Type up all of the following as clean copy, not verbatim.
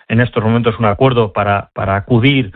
en estos momentos un acuerdo para acudir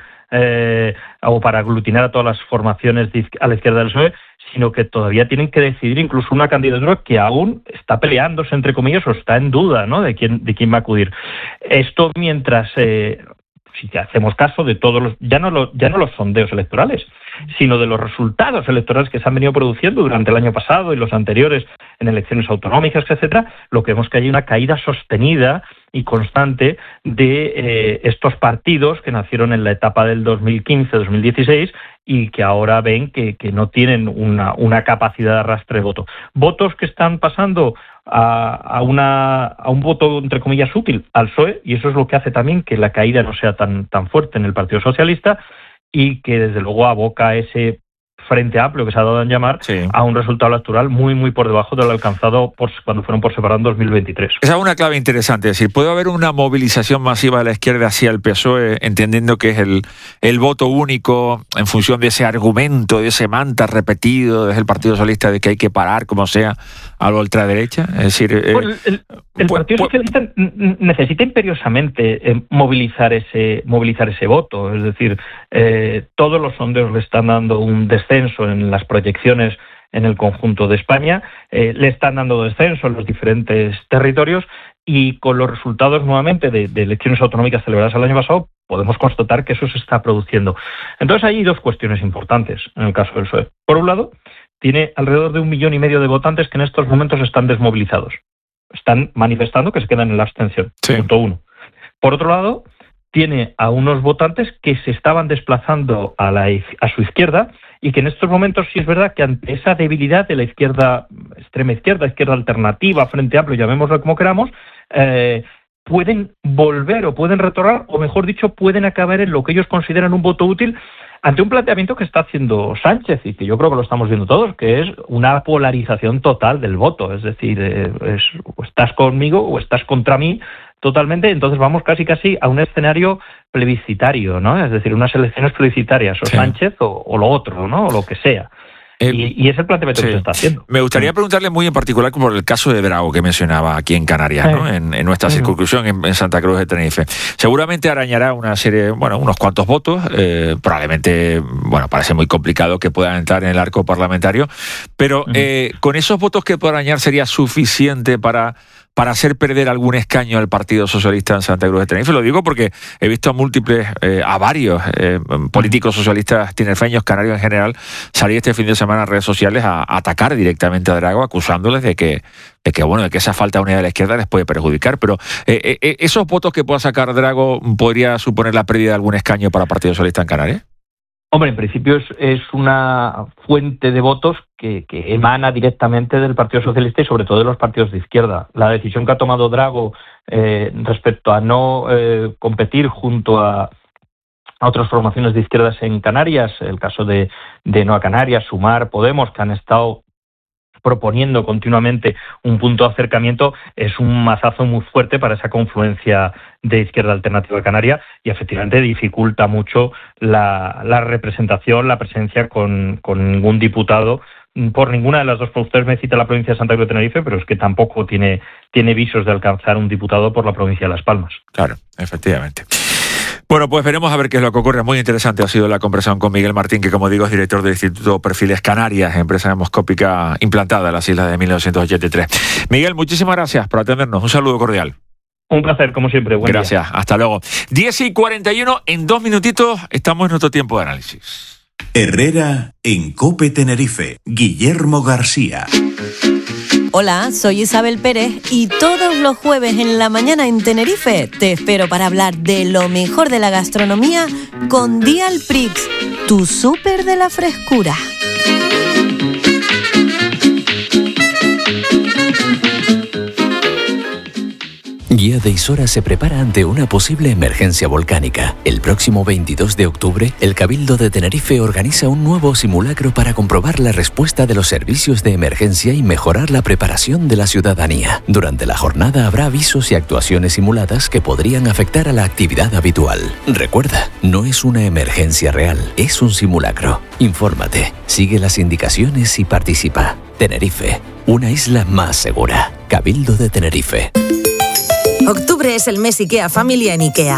o para aglutinar a todas las formaciones a la izquierda del PSOE, sino que todavía tienen que decidir incluso una candidatura que aún está peleándose, entre comillas, o está en duda, ¿no?, de quién va a acudir. Esto mientras, si hacemos caso de todos los, ya no los sondeos electorales, sino de los resultados electorales que se han venido produciendo durante el año pasado y los anteriores en elecciones autonómicas, etcétera, lo que vemos que hay una caída sostenida y constante de estos partidos que nacieron en la etapa del 2015-2016 y que ahora ven que no tienen una capacidad de arrastre de voto. Votos que están pasando a un voto, entre comillas, útil al PSOE, y eso es lo que hace también que la caída no sea tan fuerte en el Partido Socialista y que, desde luego, aboca a ese Frente Amplio que se ha dado en llamar, sí, a un resultado electoral muy, muy por debajo de lo alcanzado cuando fueron por separado en 2023. Esa es una clave interesante, es decir, ¿puede haber una movilización masiva de la izquierda hacia el PSOE, entendiendo que es el voto único en función de ese argumento, de ese mantra repetido desde el Partido Socialista de que hay que parar, como sea, a la ultraderecha? Es decir, el Partido Socialista necesita imperiosamente movilizar ese voto, es decir, todos los sondeos le están dando un descenso en las proyecciones en el conjunto de España, le están dando descenso en los diferentes territorios, y con los resultados nuevamente de elecciones autonómicas celebradas el año pasado podemos constatar que eso se está produciendo. Entonces hay dos cuestiones importantes en el caso del PSOE. Por un lado, tiene alrededor de 1,5 millones de votantes que en estos momentos están desmovilizados, están manifestando que se quedan en la abstención, sí. Punto uno. Por otro lado, tiene a unos votantes que se estaban desplazando a su izquierda y que en estos momentos sí es verdad que ante esa debilidad de la izquierda, extrema izquierda, izquierda alternativa, Frente Amplio, llamémoslo como queramos, pueden volver o pueden retornar, o mejor dicho, pueden acabar en lo que ellos consideran un voto útil ante un planteamiento que está haciendo Sánchez y que yo creo que lo estamos viendo todos, que es una polarización total del voto. Es decir, o estás conmigo o estás contra mí totalmente. Entonces vamos casi a un escenario plebiscitario, ¿no? Es decir, unas elecciones plebiscitarias, o sí, Sánchez o lo otro, ¿no? O lo que sea. Y es el planteamiento, sí, que se está haciendo. Me gustaría preguntarle muy en particular por el caso de Drago que mencionaba aquí en Canarias, ¿no? En nuestra circunscripción en Santa Cruz de Tenerife. Seguramente arañará una serie, unos cuantos votos, probablemente, parece muy complicado que puedan entrar en el arco parlamentario, pero con esos votos que pueda arañar sería suficiente para hacer perder algún escaño al Partido Socialista en Santa Cruz de Tenerife. Lo digo porque he visto a varios políticos socialistas tinerfeños, canarios en general, salir este fin de semana a redes sociales a atacar directamente a Drago, acusándoles de que esa falta de unidad de la izquierda les puede perjudicar. Pero ¿esos votos que pueda sacar Drago podría suponer la pérdida de algún escaño para el Partido Socialista en Canarias? Hombre, en principio es una fuente de votos que emana directamente del Partido Socialista y sobre todo de los partidos de izquierda. La decisión que ha tomado Drago respecto a no competir junto a otras formaciones de izquierdas en Canarias, el caso de No a Canarias, Sumar, Podemos, que han estado proponiendo continuamente un punto de acercamiento, es un mazazo muy fuerte para esa confluencia de izquierda alternativa canaria y efectivamente dificulta mucho la representación, la presencia con ningún diputado por ninguna de las dos. Usted me cita la provincia de Santa Cruz de Tenerife, pero es que tampoco tiene visos de alcanzar un diputado por la provincia de Las Palmas. Claro, efectivamente. Bueno, pues veremos a ver qué es lo que ocurre. Muy interesante ha sido la conversación con Miguel Martín, que como digo es director del Instituto Perfiles Canarias, empresa demoscópica implantada en las islas de 1983. Miguel, muchísimas gracias por atendernos. Un saludo cordial. Un placer, como siempre. Buen Gracias, día. Hasta luego. 10:41, en 2 minutitos estamos en nuestro tiempo de análisis. Herrera en COPE Tenerife. Guillermo García. Hola, soy Isabel Pérez y todos los jueves en la mañana en Tenerife te espero para hablar de lo mejor de la gastronomía con Dial Prix, tu súper de la frescura. Guía de Isora se prepara ante una posible emergencia volcánica. El próximo 22 de octubre, el Cabildo de Tenerife organiza un nuevo simulacro para comprobar la respuesta de los servicios de emergencia y mejorar la preparación de la ciudadanía. Durante la jornada habrá avisos y actuaciones simuladas que podrían afectar a la actividad habitual. Recuerda, no es una emergencia real, es un simulacro. Infórmate, sigue las indicaciones y participa. Tenerife, una isla más segura. Cabildo de Tenerife. Octubre es el mes IKEA Family en IKEA.